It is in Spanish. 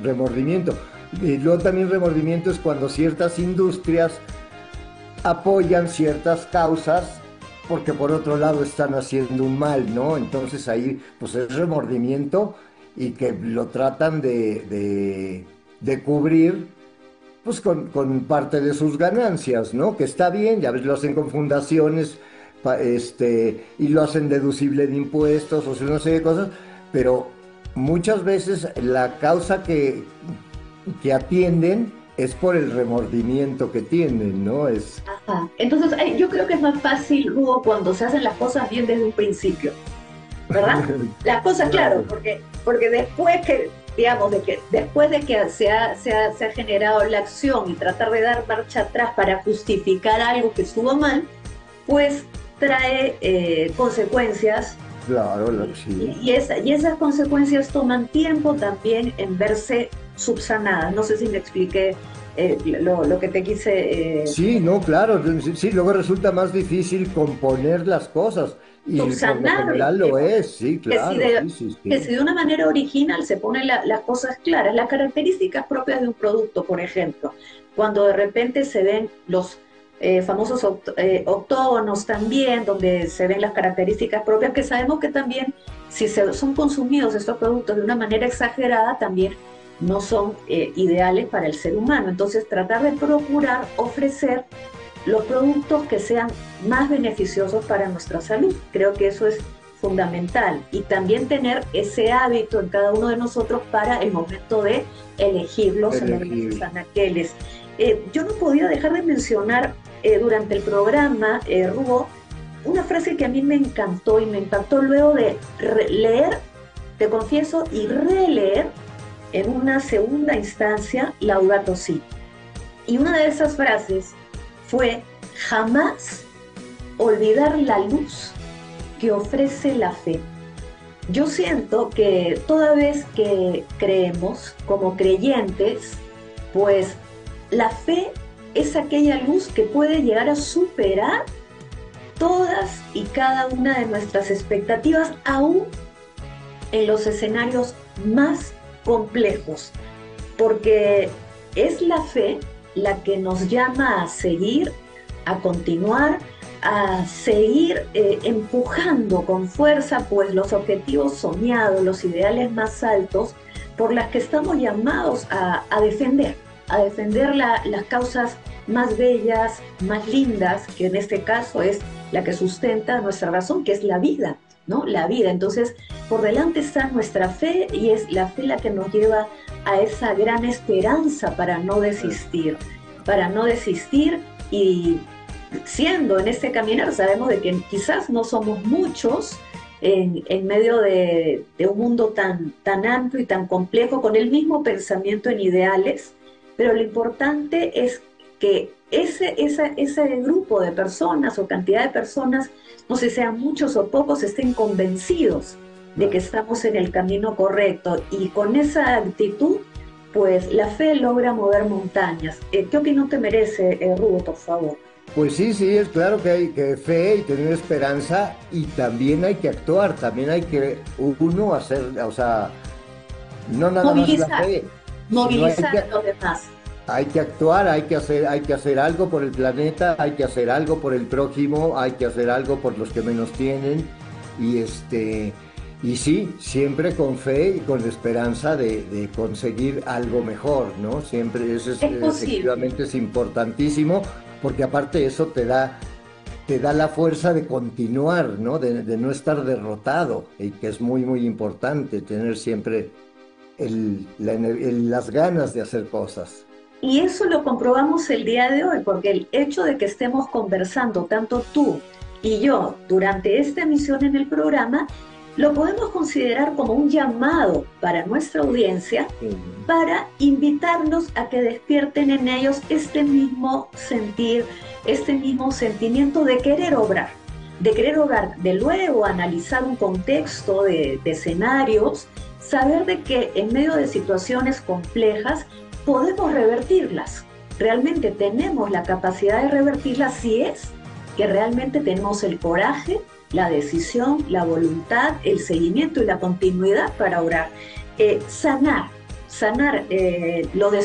remordimiento. Y luego también remordimiento es cuando ciertas industrias apoyan ciertas causas porque por otro lado están haciendo un mal, ¿no? Entonces ahí pues es remordimiento y que lo tratan de cubrir pues con parte de sus ganancias, ¿no? Que está bien, ya ves, lo hacen con fundaciones, y lo hacen deducible de impuestos, o sea, no sé qué cosas, pero muchas veces la causa que atienden es por el remordimiento que tienen, ¿no? Es... Ajá. Entonces, yo creo que es más fácil, Hugo, cuando se hacen las cosas bien desde un principio, ¿verdad? Las cosas, claro, Claro, porque después que, digamos, después de que se ha generado la acción y tratar de dar marcha atrás para justificar algo que estuvo mal, pues trae consecuencias claro, y, sí. y esas consecuencias toman tiempo también en verse subsanadas. No sé si me expliqué lo que te quise Sí, no, claro, sí, sí, luego resulta más difícil componer las cosas y por lo subsanar, general lo es, sí, que si claro, de, sí, sí, que sí. si de una manera original se ponen las cosas claras, las características propias de un producto, por ejemplo, cuando de repente se ven los famosos octógonos también, donde se ven las características propias, que sabemos que también si son consumidos estos productos de una manera exagerada, también no son ideales para el ser humano. Entonces, tratar de procurar ofrecer los productos que sean más beneficiosos para nuestra salud. Creo que eso es fundamental. Y también tener ese hábito en cada uno de nosotros para el momento de elegirlos en los meses Elegir. anaqueles. Yo no podía dejar de mencionar durante el programa, Rubo, una frase que a mí me encantó y me impactó luego de leer, te confieso, y releer en una segunda instancia Laudato Si. Y una de esas frases fue jamás olvidar la luz que ofrece la fe. Yo siento que toda vez que creemos como creyentes, pues la fe es aquella luz que puede llegar a superar todas y cada una de nuestras expectativas, aún en los escenarios más complejos, porque es la fe la que nos llama a seguir, a continuar, a seguir empujando con fuerza pues los objetivos soñados, los ideales más altos por las que estamos llamados a defender las causas más bellas, más lindas, que en este caso es la que sustenta nuestra razón, que es la vida, ¿no? La vida. Entonces, por delante está nuestra fe y es la fe la que nos lleva a esa gran esperanza para no desistir y siendo en este caminar sabemos de que quizás no somos muchos en medio de un mundo tan amplio y tan complejo con el mismo pensamiento en ideales, pero lo importante es que ese grupo de personas o cantidad de personas, no sé si sean muchos o pocos, estén convencidos de que Claro. estamos en el camino correcto y con esa actitud, pues la fe logra mover montañas. ¿Qué opinión te merece, Rubo, por favor? Pues sí, sí, es claro que hay que fe y tener esperanza y también hay que actuar, también hay que uno hacer, o sea, no nada más la Movilizar, fe, sino movilizar a los demás. hay que actuar, hay que hacer algo por el planeta, hay que hacer algo por el prójimo, hay que hacer algo por los que menos tienen y y sí, siempre con fe y con esperanza de conseguir algo mejor, ¿no? Siempre eso es, Es posible. efectivamente es importantísimo porque aparte eso te da la fuerza de continuar, ¿no? De no estar derrotado y que es muy, muy importante tener siempre las ganas de hacer cosas. Y eso lo comprobamos el día de hoy, porque el hecho de que estemos conversando, tanto tú y yo, durante esta emisión en el programa, lo podemos considerar como un llamado para nuestra audiencia Sí. para invitarlos a que despierten en ellos este mismo sentir, este mismo sentimiento de querer obrar, de luego analizar un contexto de escenarios, saber de que en medio de situaciones complejas podemos revertirlas. Realmente tenemos la capacidad de revertirlas si es que realmente tenemos el coraje, la decisión, la voluntad, el seguimiento y la continuidad para obrar. Sanar. sanar lo